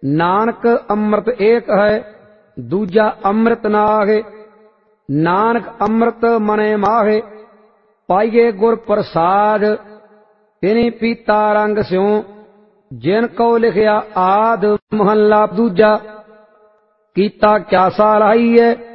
नानक अमृत एक है दूजा अमृत नाहे। नानक अमृत मने माहे पाइए गुर प्रसाद। तिनी पीता रंग स्यों जिन को लिखिया आद। महला दूजा कीता क्या सालाही है